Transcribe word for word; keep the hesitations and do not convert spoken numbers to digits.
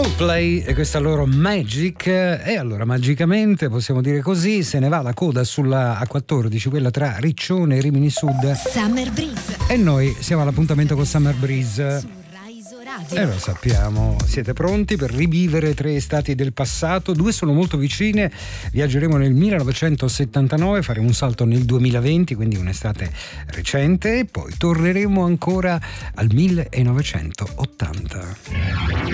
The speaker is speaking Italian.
Coldplay e questa loro Magic, e allora magicamente possiamo dire così, se ne va la coda sulla A quattordici, quella tra Riccione e Rimini Sud. Summer Breeze. E noi siamo all'appuntamento con Summer Breeze. Su Rai Radio. E lo sappiamo, siete pronti per rivivere tre estati del passato? Due sono molto vicine, viaggeremo nel millenovecentosettantanove, faremo un salto nel duemilaventi, quindi un'estate recente, e poi torneremo ancora al millenovecentottanta.